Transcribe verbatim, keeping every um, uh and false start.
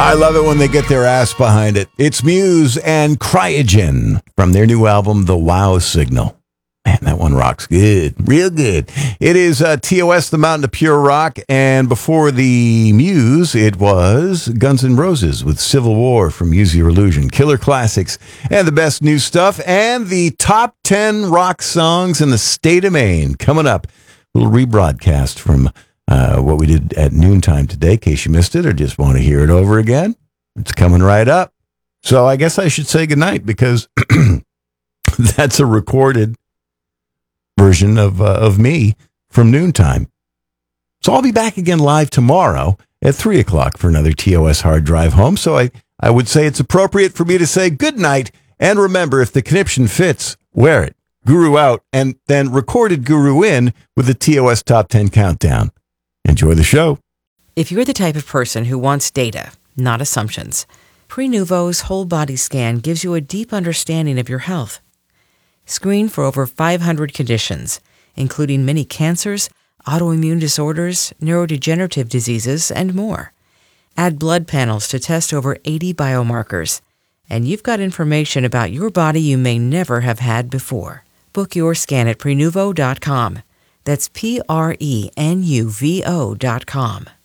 I love it when they get their ass behind it. It's Muse and Cryogen from their new album, The Wow Signal. Man, that one rocks good. Real good. It is uh, T O S, The Mountain of Pure Rock. And before the Muse, it was Guns N' Roses with Civil War from Use Your Illusion. Killer classics and the best new stuff. And the top ten rock songs in the state of Maine. Coming up, a little rebroadcast from uh, what we did at noontime today, in case you missed it or just want to hear it over again. It's coming right up. So I guess I should say goodnight because that's a recorded version of uh, of me from noontime. So I'll be back again live tomorrow at three o'clock for another T O S Hard Drive Home. So I, I would say it's appropriate for me to say good night. And remember, if the conniption fits, wear it. Guru out, and then recorded Guru in with the T O S Top ten Countdown. Enjoy the show. If you're the type of person who wants data, not assumptions, Prenuvo's whole body scan gives you a deep understanding of your health. Screen for over five hundred conditions, including many cancers, autoimmune disorders, neurodegenerative diseases, and more. Add blood panels to test over eighty biomarkers, and you've got information about your body you may never have had before. Book your scan at Prenuvo dot com. That's P R E N U V O dot com.